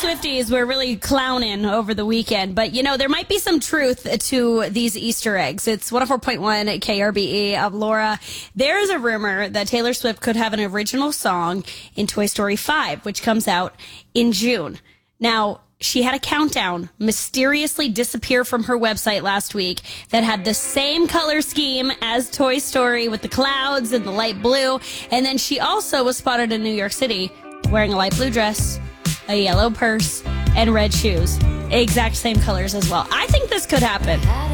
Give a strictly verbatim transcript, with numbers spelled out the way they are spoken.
Swifties were really clowning over the weekend, but you know, there might be some truth to these Easter eggs. It's one oh four point one at K R B E. Uh, Laura, there is a rumor that Taylor Swift could have an original song in Toy Story five, which comes out in June. Now, she had a countdown mysteriously disappear from her website last week that had the same color scheme as Toy Story with the clouds and the light blue. And then she also was spotted in New York City wearing a light blue dress, a yellow purse, and red shoes. Exact same colors as well. I think this could happen.